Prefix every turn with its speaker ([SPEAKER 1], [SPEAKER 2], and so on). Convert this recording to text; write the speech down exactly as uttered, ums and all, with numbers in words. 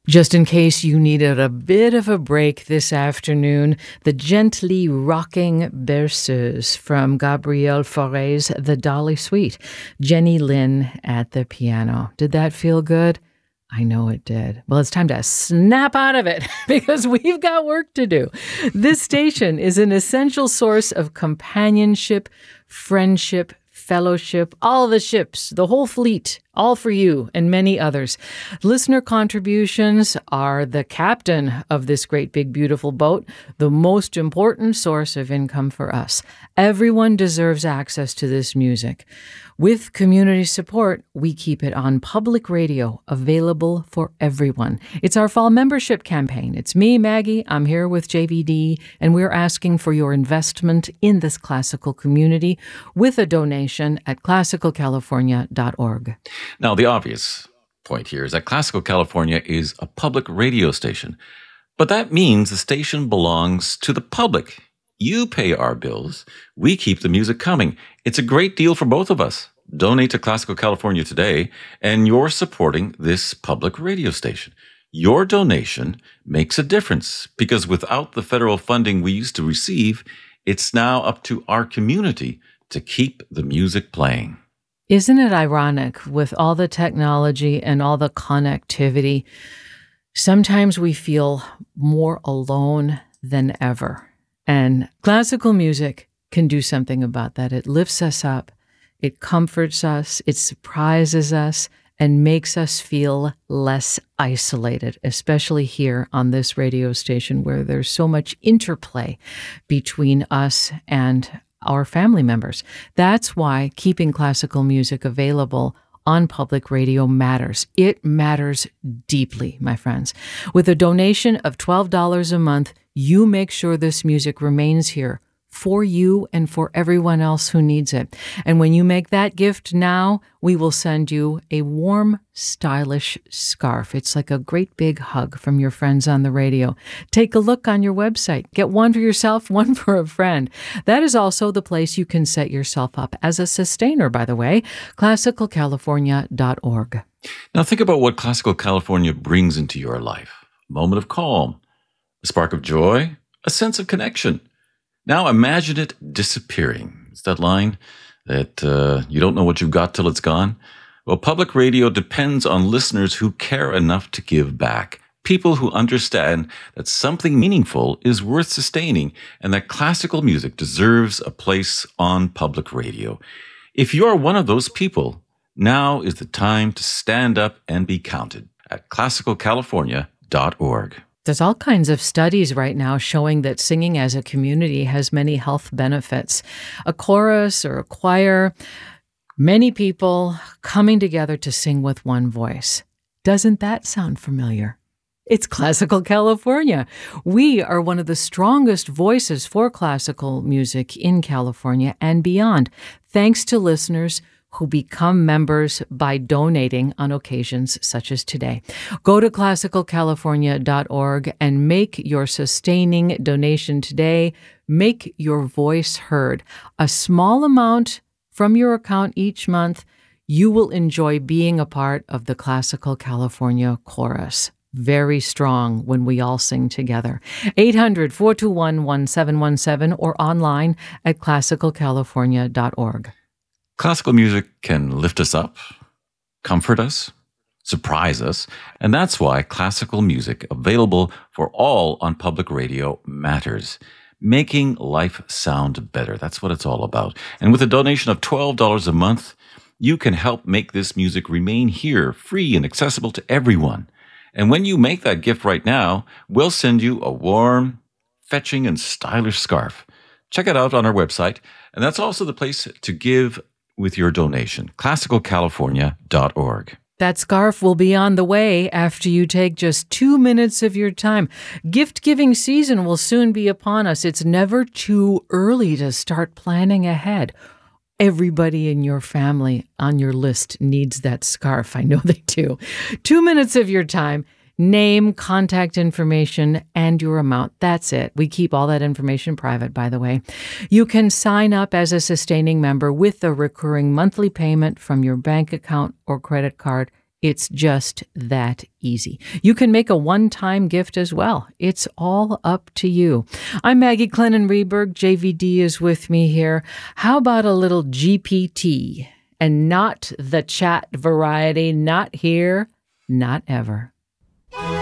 [SPEAKER 1] Just in case you needed a bit of a break this afternoon, the gently rocking berceuse from Gabrielle Fauré's The Dolly Suite. Jenny Lin at the piano. Did that feel good? I know it did. Well, it's time to snap out of it because we've got work to do. This station is an essential source of companionship, friendship, fellowship, all the ships, the whole fleet, all for you and many others. Listener contributions are the captain of this great big beautiful boat, the most important source of income for us. Everyone deserves access to this music. With community support, we keep it on public radio, available for everyone. It's our fall membership campaign. It's me, Maggie. I'm here with J V D, and we're asking for your investment in this classical community with a donation at classical california dot org.
[SPEAKER 2] Now, the obvious point here is that Classical California is a public radio station, but that means the station belongs to the public. You pay our bills. We keep the music coming. It's a great deal for both of us. Donate to Classical California today, and you're supporting this public radio station. Your donation makes a difference because without the federal funding we used to receive, it's now up to our community to keep the music playing.
[SPEAKER 1] Isn't it ironic with all the technology and all the connectivity? Sometimes we feel more alone than ever. And classical music can do something about that. It lifts us up, it comforts us, it surprises us, and makes us feel less isolated, especially here on this radio station where there's so much interplay between us and our family members. That's why keeping classical music available on public radio matters. It matters deeply, my friends. With a donation of twelve dollars a month, you make sure this music remains here for you and for everyone else who needs it. And when you make that gift now, we will send you a warm, stylish scarf. It's like a great big hug from your friends on the radio. Take a look on your website. Get one for yourself, one for a friend. That is also the place you can set yourself up as a sustainer, by the way, classical california dot org.
[SPEAKER 2] Now think about what Classical California brings into your life. A moment of calm, a spark of joy, a sense of connection. Now imagine it disappearing. It's that line that uh, you don't know what you've got till it's gone. Well, public radio depends on listeners who care enough to give back. People who understand that something meaningful is worth sustaining and that classical music deserves a place on public radio. If you're one of those people, now is the time to stand up and be counted at classical california dot org.
[SPEAKER 1] There's all kinds of studies right now showing that singing as a community has many health benefits. A chorus or a choir, many people coming together to sing with one voice. Doesn't that sound familiar? It's Classical California. We are one of the strongest voices for classical music in California and beyond, thanks to listeners who become members by donating on occasions such as today. Go to classical california dot org and make your sustaining donation today. Make your voice heard. A small amount from your account each month, you will enjoy being a part of the Classical California Chorus. Very strong when we all sing together. eight hundred, four two one, one seven one seven or online at classical california dot org.
[SPEAKER 2] Classical music can lift us up, comfort us, surprise us, and that's why classical music available for all on public radio matters. Making life sound better. That's what it's all about. And with a donation of twelve dollars a month, you can help make this music remain here, free and accessible to everyone. And when you make that gift right now, we'll send you a warm, fetching, and stylish scarf. Check it out on our website, and that's also the place to give with your donation, classical california dot org.
[SPEAKER 1] That scarf will be on the way after you take just two minutes of your time. Gift-giving season will soon be upon us. It's never too early to start planning ahead. Everybody in your family on your list needs that scarf. I know they do. Two minutes of your time. Name, contact information, and your amount. That's it. We keep all that information private, by the way. You can sign up as a sustaining member with a recurring monthly payment from your bank account or credit card It's just that easy. You can make a one-time gift as well. It's all up to you. I'm Maggie Clennon-Reberg. J V D is with me here. How about a little G P T? And not the chat variety, not here, not ever.